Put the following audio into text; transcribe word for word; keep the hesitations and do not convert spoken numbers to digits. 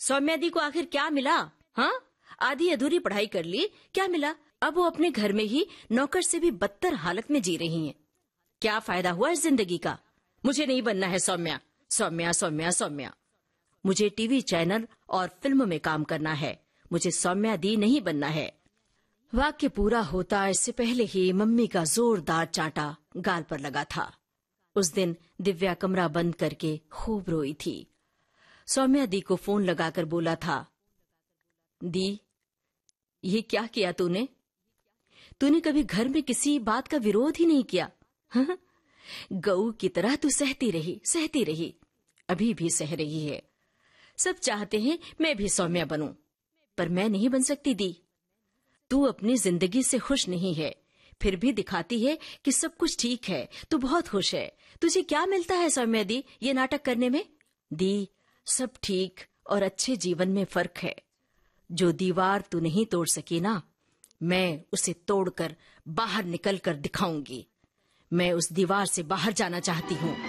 सौम्या दी को आखिर क्या मिला? हाँ, आधी अधूरी पढ़ाई कर ली, क्या मिला? अब वो अपने घर में ही नौकर से भी बदतर हालत में जी रही हैं। क्या फायदा हुआ इस जिंदगी का? मुझे नहीं बनना है सौम्या, सौम्या सौम्या सौम्या। मुझे टीवी चैनल और फिल्म में काम करना है, मुझे सौम्या दी नहीं बनना है। वाक्य पूरा होता इससे पहले ही मम्मी का जोरदार चांटा गाल पर लगा था। उस दिन दिव्या कमरा बंद करके खूब रोई थी। सौम्या दी को फोन लगाकर बोला था, दी, ये क्या किया तूने? तूने कभी घर में किसी बात का विरोध ही नहीं किया। हाँ? गऊ की तरह तू सहती रही सहती रही, अभी भी सह रही है। सब चाहते हैं मैं भी सौम्या बनूं, पर मैं नहीं बन सकती दी। तू अपनी जिंदगी से खुश नहीं है, फिर भी दिखाती है कि सब कुछ ठीक है, तू बहुत खुश है। तुझे क्या मिलता है सौम्या दी ये नाटक करने में? दी, सब ठीक और अच्छे जीवन में फर्क है। जो दीवार तू नहीं तोड़ सकी ना, मैं उसे तोड़कर बाहर निकल कर दिखाऊंगी। मैं उस दीवार से बाहर जाना चाहती हूँ।